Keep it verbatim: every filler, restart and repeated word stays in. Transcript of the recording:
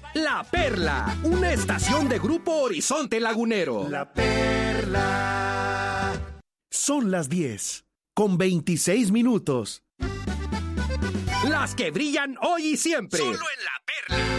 La Perla, una estación de Grupo Horizonte Lagunero. La Perla. Son las diez, con veintiséis minutos. Las que brillan hoy y siempre. Solo en La Perla.